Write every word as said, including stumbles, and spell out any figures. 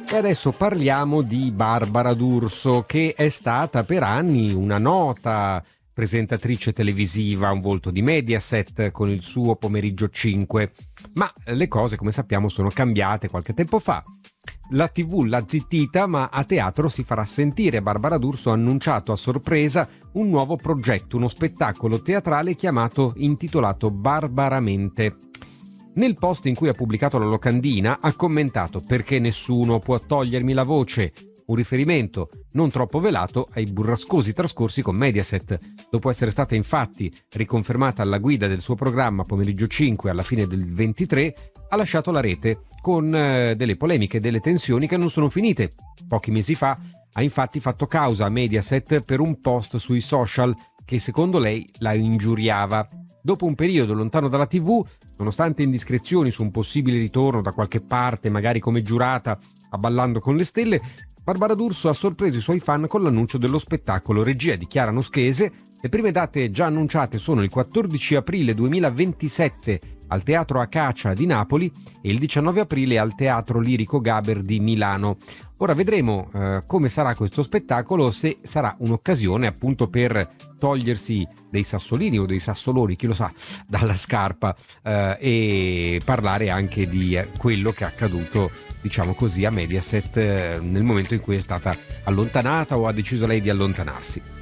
E adesso parliamo di Barbara D'Urso, che è stata per anni una nota presentatrice televisiva, un volto di Mediaset con il suo Pomeriggio cinque. Ma le cose, come sappiamo, sono cambiate qualche tempo fa. La tivù l'ha zittita, ma a teatro si farà sentire. Barbara D'Urso ha annunciato a sorpresa un nuovo progetto, uno spettacolo teatrale chiamato intitolato Barbaramente. Nel post in cui ha pubblicato la locandina ha commentato: perché nessuno può togliermi la voce, un riferimento non troppo velato ai burrascosi trascorsi con Mediaset. Dopo essere stata infatti riconfermata alla guida del suo programma Pomeriggio cinque alla fine del ventitré, ha lasciato la rete con eh, delle polemiche e delle tensioni che non sono finite. Pochi mesi fa ha infatti fatto causa a Mediaset per un post sui social che secondo lei la ingiuriava. Dopo un periodo lontano dalla tivù, nonostante indiscrezioni su un possibile ritorno da qualche parte, magari come giurata a Ballando con le stelle, Barbara D'Urso ha sorpreso i suoi fan con l'annuncio dello spettacolo, regia di Chiara Noschese. Le prime date già annunciate sono il quattordici aprile duemilaventisette al Teatro Acacia di Napoli e il diciannove aprile al Teatro Lirico Gaber di Milano. Ora vedremo eh, come sarà questo spettacolo, se sarà un'occasione appunto per togliersi dei sassolini o dei sassoloni, chi lo sa, dalla scarpa eh, e parlare anche di eh, quello che è accaduto, diciamo così, a Mediaset eh, nel momento in cui è stata allontanata o ha deciso lei di allontanarsi.